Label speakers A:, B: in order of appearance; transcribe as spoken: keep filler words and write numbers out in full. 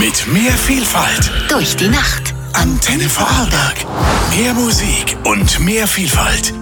A: Mit mehr Vielfalt.
B: Durch die Nacht.
A: Antenne Vorarlberg. Mehr Musik und mehr Vielfalt.